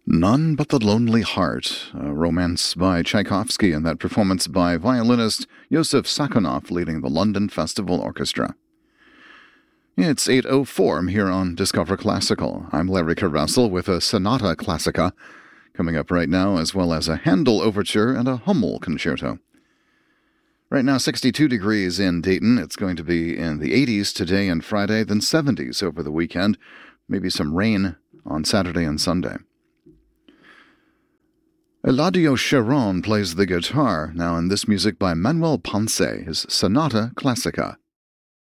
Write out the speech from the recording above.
None But the Lonely Heart, a romance by Tchaikovsky, and that performance by violinist Yosef Sakhonov leading the London Festival Orchestra. It's 8:04 here on Discover Classical. I'm Larry Caressel with a Sonata Classica coming up right now, as well as a Handel Overture and a Hummel Concerto. Right now, 62 degrees in Dayton. It's going to be in the 80s today and Friday, then 70s over the weekend. Maybe some rain on Saturday and Sunday. Eladio Chiron plays the guitar, now in this music by Manuel Ponce, his Sonata Classica.